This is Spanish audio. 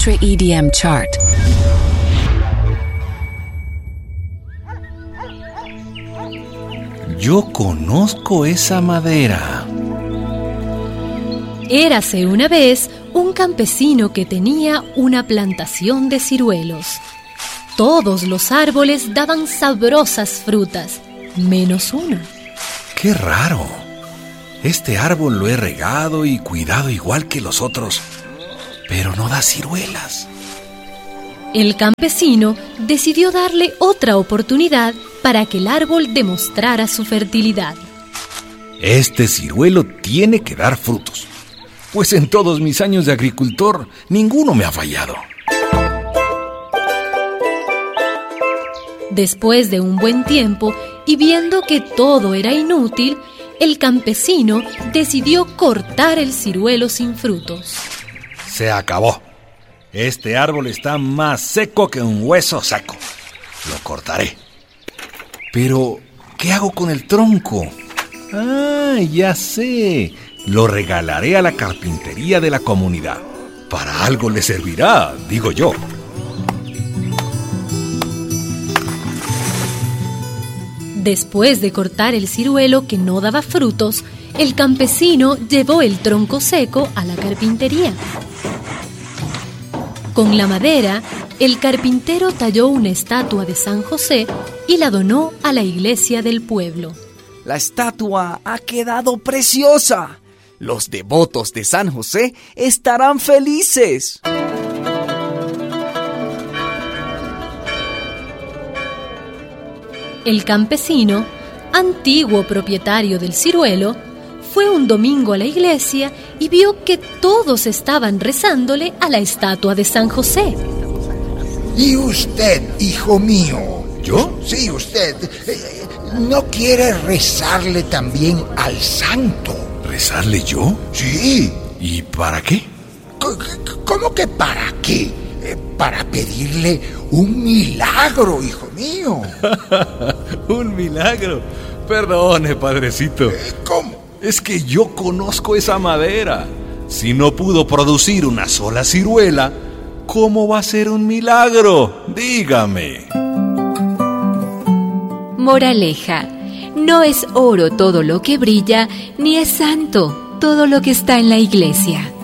Ultra EDM Chart. Yo conozco esa madera. Érase una vez un campesino que tenía una plantación de ciruelos. Todos los árboles daban sabrosas frutas, menos una. ¡Qué raro! Este árbol lo he regado y cuidado igual que los otros, pero no da ciruelas. El campesino decidió darle otra oportunidad para que el árbol demostrara su fertilidad. Este ciruelo tiene que dar frutos, pues en todos mis años de agricultor, ninguno me ha fallado. Después de un buen tiempo y viendo que todo era inútil, el campesino decidió cortar el ciruelo sin frutos. Se acabó. Este árbol está más seco que un hueso seco. Lo cortaré. Pero, ¿qué hago con el tronco? Ah, ya sé. Lo regalaré a la carpintería de la comunidad. Para algo le servirá, digo yo. Después de cortar el ciruelo que no daba frutos, el campesino llevó el tronco seco a la carpintería. Con la madera, el carpintero talló una estatua de San José y la donó a la iglesia del pueblo. La estatua ha quedado preciosa. Los devotos de San José estarán felices. El campesino, antiguo propietario del ciruelo, fue un domingo a la iglesia y vio que todos estaban rezándole a la estatua de San José. ¿Y usted, hijo mío? ¿Yo? Sí, usted. ¿No quiere rezarle también al santo? ¿Rezarle yo? Sí. ¿Y para qué? ¿Cómo que para qué? Para pedirle un milagro, hijo mío. ¿Un milagro? Perdone, padrecito. ¿Cómo? Es que yo conozco esa madera. Si no pudo producir una sola ciruela, ¿cómo va a ser un milagro? Dígame. Moraleja: no es oro todo lo que brilla, ni es santo todo lo que está en la iglesia.